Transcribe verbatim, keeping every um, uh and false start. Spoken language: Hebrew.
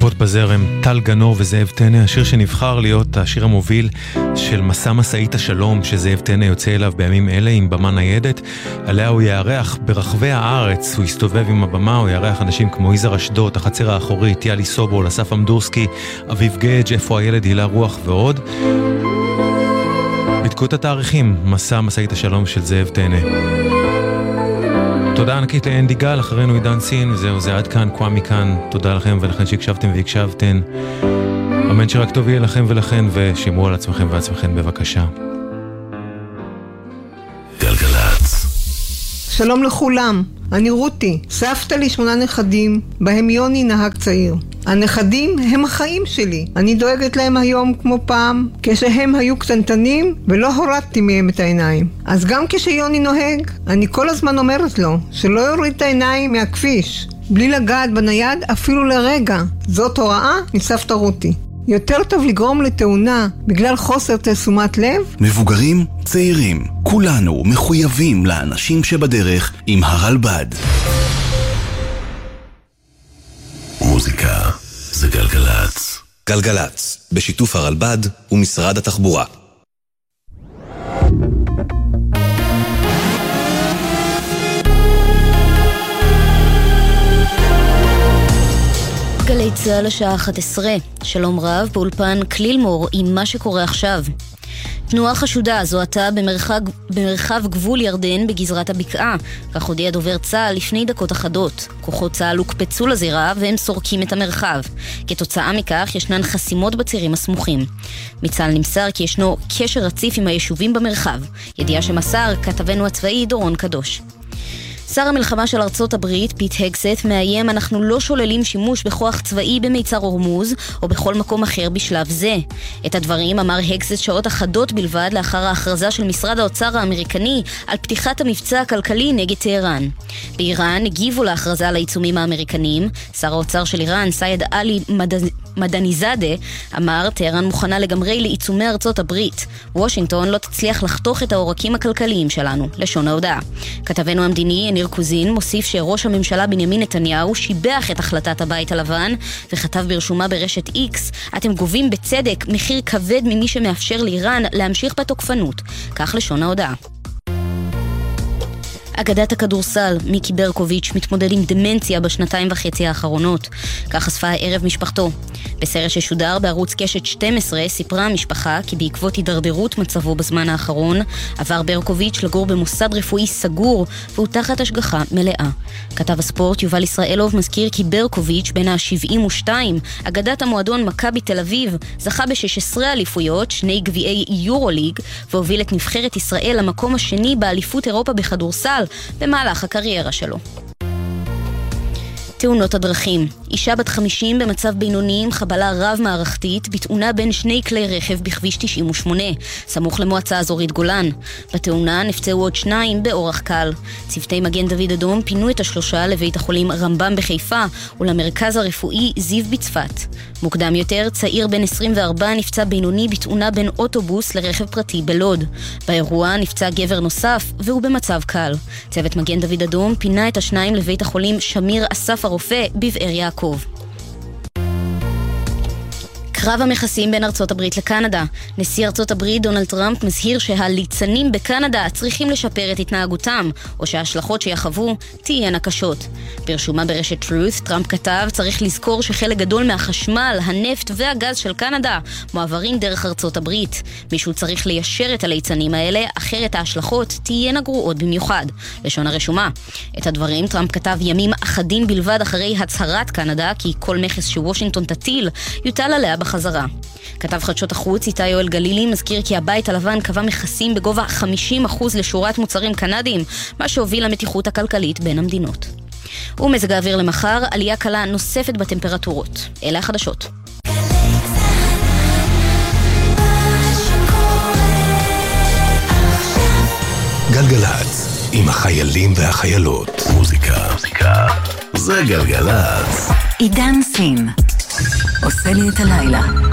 טיפות בזרם, טל גנור וזאב טנא, השיר שנבחר להיות השיר המוביל של מסע מסעית השלום שזאב טנא יוצא אליו בימים אלה עם במה ניידת, עליה הוא יארח ברחבי הארץ, הוא יסתובב עם הבמה, הוא יארח אנשים כמו יזהר אשדות, החצר האחורית, יאלי סובול, אסף אמדורסקי, אביב גאג', איפה הילד, הילה רוח ועוד. בדקו את התאריכים, מסע מסעית השלום של זאב טנא. תודה ענקית לאנדי גל, אחרינו עידן סין, וזהו, זה עד כאן, כואה מכאן. תודה לכם ולכן שהקשבתם והקשבתן. אמן שרק טוב יהיה לכם ולכן, ושימרו על עצמכם ועצמכם בבקשה. גלגלץ. שלום לכולם, אני רותי, סבתא לי שמונה נכדים, בהם יוני נהג צעיר. הנכדים הם החיים שלי, אני דואגת להם היום כמו פעם, כשהם היו קטנטנים ולא הורדתי מהם את העיניים. אז גם כשיוני נוהג, אני כל הזמן אומרת לו שלא יוריד את העיניים מהכביש, בלי לגעת בנייד אפילו לרגע. זאת הוראה מסבתא רותי. יותר טוב לגרום לתאונה בגלל חוסר תשומת לב. מבוגרים, צעירים, כולנו מחויבים לאנשים שבדרך עם הרלב"ד. מוזיקה זה גלגלץ. גלגלץ, בשיתוף הרלב"ד ומשרד התחבורה. גלי צהל השעה אחת עשרה, שלום רב, באולפן כלילמור עם מה שקורה עכשיו. תנועה חשודה זוהתה במרחב, במרחב גבול ירדן בגזרת הבקעה, כך הודיע דובר צה"ל לפני דקות אחדות. כוחות צה"ל הוקפצו לזירה והם סורקים את המרחב. כתוצאה מכך ישנן חסימות בצירים הסמוכים. מצה"ל נמסר כי ישנו קשר רציף עם היישובים במרחב, ידיעה שמסר כתבנו הצבאי דורון קדוש. שר המלחמה של ארצות הברית, פיט הגסט, מאיים אנחנו לא שוללים שימוש בכוח צבאי במיצר הורמוז או בכל מקום אחר בשלב זה. את הדברים אמר הגסט שעות אחדות בלבד לאחר ההכרזה של משרד האוצר האמריקני על פתיחת המבצע הכלכלי נגד טהרן. באיראן הגיבו להכרזה על העיצומים האמריקניים. שר האוצר של איראן, סייד עלי מדז... מדניזאדה, אמר טהרן מוכנה לגמרי לעיצומי ארצות הברית. וושינגטון לא תצליח לחתוך את העורקים הכלכליים שלנו, לשון ההודעה. כתבנו המדיני ניר קוזין מוסיף שראש הממשלה בנימין נתניהו שיבח את החלטת הבית הלבן וכתב ברשומה ברשת איקס, אתם גובים בצדק מחיר כבד ממי שמאפשר לאיראן להמשיך בתוקפנות, כך לשון ההודעה. אגדת הכדורסל, מיקי ברקוביץ' מתמודד עם דמנציה בשנתיים וחצי האחרונות. כך חשפה הערב משפחתו. בסרט ששודר בערוץ קשת שתים עשרה סיפרה המשפחה כי בעקבות הידרדרות מצבו בזמן האחרון, עבר ברקוביץ' לגור במוסד רפואי סגור והוא תחת השגחה מלאה. כתב הספורט יובל ישראלוב מזכיר כי ברקוביץ' בין ה-שבעים ושתיים, אגדת המועדון מכבי תל אביב, זכה ב-שש עשרה אליפויות, שני גביעי יורוליג, והוביל את נבחרת ישראל למקום השני באליפות אירופה בכדורסל במהלך הקריירה שלו. תאונות הדרכים. אישה בת חמישים במצב בינוני עם חבלה רב-מערכתית בתאונה בין שני כלי רכב בכביש תשעים ושמונה, סמוך למועצה אזורית גולן. בתאונה נפצעו עוד שניים באורח קל. צוותי מגן דוד אדום פינו את השלושה לבית החולים רמב"ם בחיפה ולמרכז הרפואי זיו בצפת. מוקדם יותר, צעיר בן עשרים וארבע נפצע בינוני בתאונה בין אוטובוס לרכב פרטי בלוד. באירוע נפצע גבר נוסף והוא במצב קל. צוות מגן דוד אדום פינה את השניים לבית החולים שמיר אסף הרופא בבאר יעקב. קרב המכסים בין ארצות הברית לקנדה. נשיא ארצות הברית דונלד טראמפ מזהיר שהליצנים בקנדה צריכים לשפר את התנהגותם, או שההשלכות שיחוו תהיינה קשות. ברשומה ברשת Truth, טראמפ כתב, צריך לזכור שחלק גדול מהחשמל, הנפט והגז של קנדה מועברים דרך ארצות הברית. מישהו צריך ליישר את הליצנים האלה, אחרת ההשלכות תהיינה גרועות במיוחד. לשון הרשומה. את הדברים טראמפ כתב ימים אחדים בלבד אחרי הצהרת קנדה, כי כל מכס שוושינגטון תטיל יוטל עליה בחזרה. כתב חדשות החוץ איתי יואל גלילי מזכיר כי הבית הלבן קבע מכסים בגובה חמישים אחוז לשורת מוצרים קנדיים, מה שהוביל למתיחות הכלכלית בין המדינות. ומזג האוויר למחר, עלייה קלה נוספת בטמפרטורות. אלה החדשות. גלגלץ, עם החיילים והחיילות. מוזיקה, מוזיקה. זה גלגלץ. עידן סין עושה לי את הלילה.